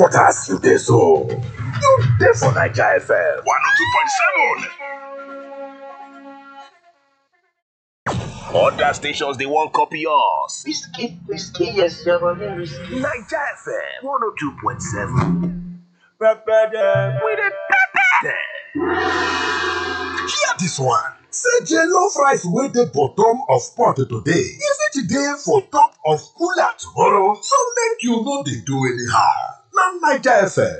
headquarters you dey so. You dey for Naija FM 102.7. Other stations they won't copy us. Whiskey, yes, you're a whiskey. Naija FM 102.7. Pepper them. We dey pepper them. Hear this one. Say jollof rice wey dey bottom of pot today, e fit dey for top of cooler tomorrow, so make you no dey do anyhow. Na Naija FM